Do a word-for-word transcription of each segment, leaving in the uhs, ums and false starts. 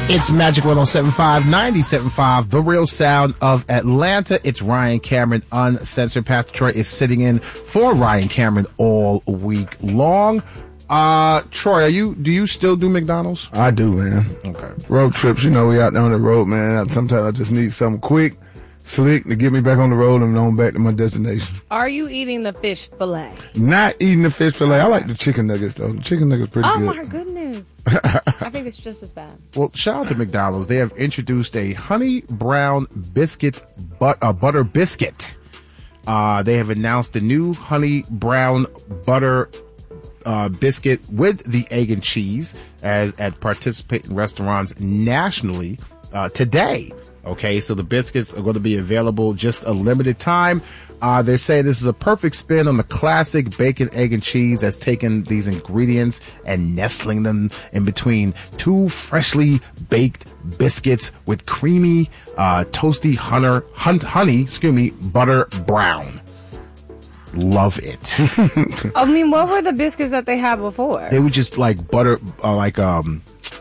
It's Magic one oh seven point five, ninety-seven point five, the real sound of Atlanta. It's Ryan Cameron, Uncensored. Pastor Troy is sitting in for Ryan Cameron all week long. Uh, Troy, are you, do you still do McDonald's? I do, man. Okay. Road trips, you know, we out there on the road, man. Sometimes I just need something quick, slick to get me back on the road and on back to my destination. Are you eating the fish fillet? Not eating the fish fillet. I like the chicken nuggets, though. The chicken nuggets pretty oh, good. Oh, my goodness. I think it's just as bad. Well, shout out to McDonald's. They have introduced a honey brown biscuit, but, uh, butter biscuit. Uh, they have announced a new honey brown butter Uh, biscuit with the egg and cheese as at participating restaurants nationally uh, today. Okay, so the biscuits are going to be available just a limited time. Uh, they say this is a perfect spin on the classic bacon, egg, and cheese that's taken these ingredients and nestling them in between two freshly baked biscuits with creamy, uh, toasty hunter, hunt, honey, excuse me, butter brown. Love it. I mean, what were the biscuits that they had before? They were just like butter, uh, like um,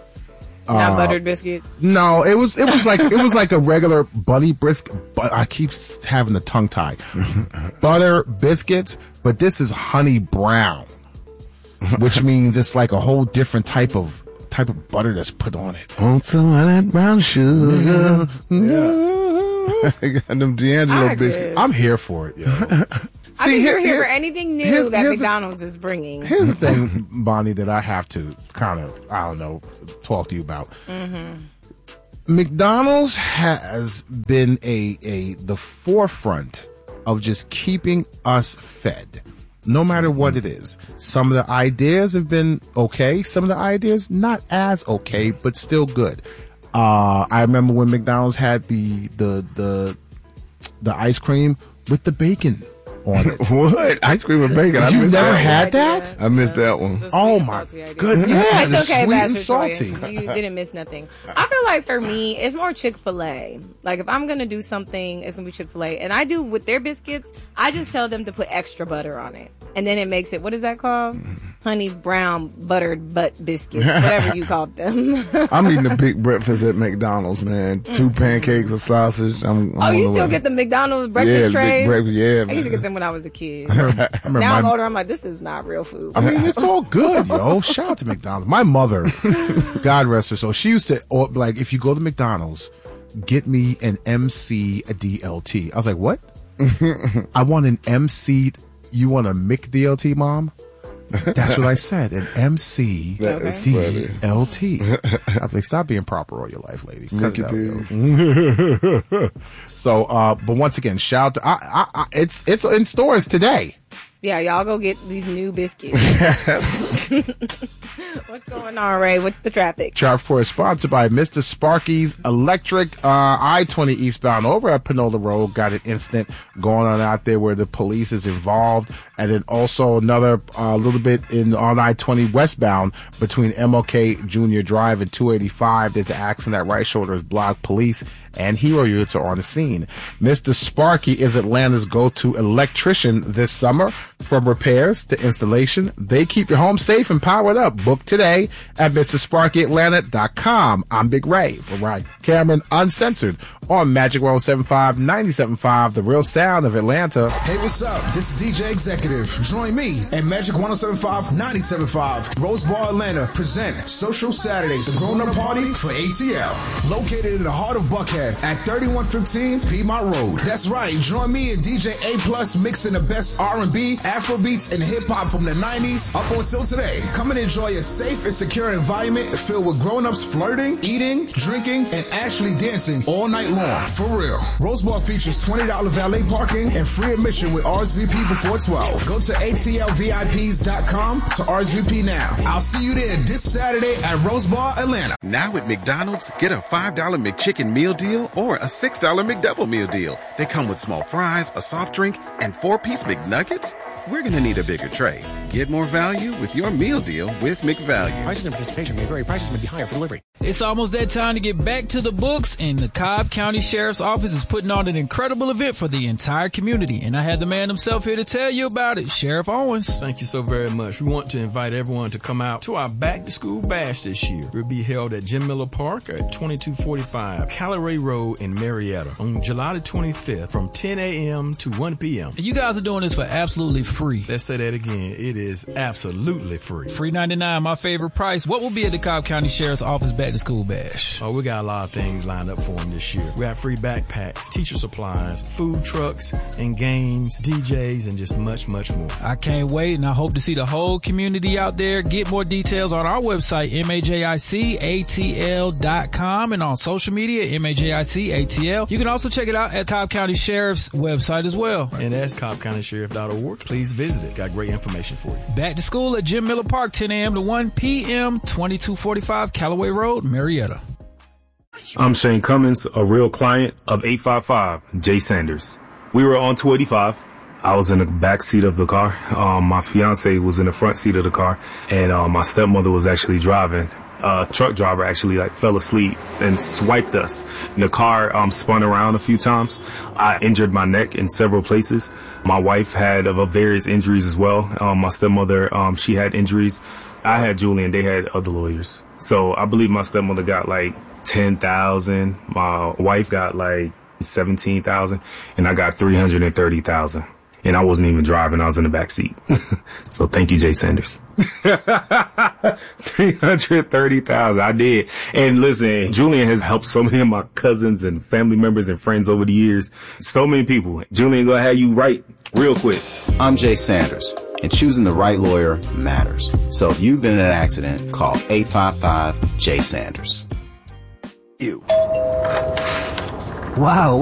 not uh, buttered biscuits. No, it was it was like it was like a regular bunny biscuit. But I keep having the tongue tie. Butter biscuits, but this is honey brown, which means it's like a whole different type of type of butter that's put on it. Want some of that brown sugar? Yeah. I got them D'Angelo biscuits. I'm here for it, yo. I think you're here for anything new here's, that here's McDonald's a, is bringing. Here's the thing, Bonnie, that I have to kind of, I don't know, talk to you about. Mm-hmm. McDonald's has been a, a the forefront of just keeping us fed, no matter what it is. Some of the ideas have been okay. Some of the ideas not as okay, but still good. Uh, I remember when McDonald's had the the the the ice cream with the bacon on it. What? Ice cream with bacon? I You never that had that? I missed that one. Oh my good, yeah, the it's okay, sweet and Pastor salty. Troy. You didn't miss nothing. I feel like for me, it's more Chick-fil-A. Like if I'm gonna do something, it's gonna be Chick-fil-A, and I do with their biscuits. I just tell them to put extra butter on it, and then it makes it. What is that called? Honey brown buttered butt biscuits, whatever you call them. I'm eating a big breakfast at McDonald's, man. Two pancakes, a sausage. I'm, I'm oh, you on the still way. get the McDonald's breakfast yeah, trays? Big breakfast, yeah, I man. used to get them when I was a kid. I remember, I remember now I'm my, older. I'm like, this is not real food. I mean, it's all good, yo. Shout out to McDonald's. My mother, God rest her soul, she used to, or, like, if you go to McDonald's, get me an M C a D L T. I was like, what? I want an M C. You want a McDLT, Mom? That's what I said. An M C D L T. I was like, stop being proper all your life, lady. Cut it out, so, uh, but once again, shout out to, I, I, I, it's, it's in stores today. Yeah, y'all go get these new biscuits. What's going on, Ray? What's the traffic? Traffic Report is sponsored by Mister Sparky's Electric. Uh, I twenty eastbound over at Panola Road got an incident going on out there where the police is involved. And then also another uh, little bit in on I twenty westbound between M L K Junior Drive and two eighty-five. There's an accident. That right shoulder is blocked. Police and hero units are on the scene. Mister Sparky is Atlanta's go-to electrician this summer. From repairs to installation, they keep your home safe and powered up. Book today at Mister Sparky Atlanta dot com. I'm Big Ray for Ryan Cameron Uncensored on Magic one oh seven point five, ninety-seven point five, the real sound of Atlanta. Hey, what's up? This is D J Executive. Join me and Magic one oh seven point five, ninety-seven point five. Rose Bar Atlanta present Social Saturdays, the grown-up party for A T L. Located in the heart of Buckhead at thirty-one fifteen Piedmont Road. That's right. Join me and D J A Plus mixing the best R and B, Afro beats, and hip-hop from the nineties up until today. Come and enjoy a safe and secure environment filled with grown-ups flirting, eating, drinking, and actually dancing all night long. For real. Rose Bar features twenty dollars valet parking and free admission with R S V P before twelve. Go to A T L V I Ps dot com to R S V P now. I'll see you there this Saturday at Rose Bar Atlanta. Now at McDonald's, get a five dollar McChicken meal deal or a six dollar McDouble meal deal. They come with small fries, a soft drink, and four-piece McNuggets. We're gonna need a bigger tray. Get more value with your meal deal with McValue. Prices and participation may vary. Prices may be higher for delivery. It's almost that time to get back to the books, and the Cobb County Sheriff's Office is putting on an incredible event for the entire community. And I had the man himself here to tell you about it, Sheriff Owens. Thank you so very much. We want to invite everyone to come out to our Back to School Bash this year. It will be held at Jim Miller Park at twenty-two forty-five Callaway Road in Marietta on July the twenty-fifth from ten a.m. to one p.m. And you guys are doing this for absolutely free. Let's say that again. It is absolutely free. Free ninety-nine, my favorite price. What will be at the Cobb County Sheriff's Office Back to School Bash? Oh, we got a lot of things lined up for them this year. We got free backpacks, teacher supplies, food trucks, and games, D Js, and just much, much more. I can't wait, and I hope to see the whole community out there. Get more details on our website, M A J I C A T L dot com, and on social media, M A J I C A T L. You can also check it out at Cobb County Sheriff's website as well. And that's cobb county sheriff dot org. Please visit it. Got great information for you. Back to school at Jim Miller Park, ten a.m. to one p.m., twenty-two forty-five Callaway Road, Marietta. I'm Shane Cummins, a real client of eight five five Jay Sanders. We were on two eighty-five. I was in the back seat of the car. Um, my fiance was in the front seat of the car, and uh, my stepmother was actually driving. Uh, truck driver actually like fell asleep and swiped us. And the car um, spun around a few times. I injured my neck in several places. My wife had uh, various injuries as well. Um, my stepmother, um, she had injuries. I had Julian. They had other lawyers. So I believe my stepmother got like ten thousand. My wife got like seventeen thousand, and I got three hundred thirty thousand. And I wasn't even driving. I was in the back seat. So thank you, Jay Sanders. three hundred thirty thousand. I did. And listen, Julian has helped so many of my cousins and family members and friends over the years. So many people. Julian, go ahead, you right real quick. I'm Jay Sanders, and choosing the right lawyer matters. So if you've been in an accident, call eight five five Jay Sanders. You. Wow.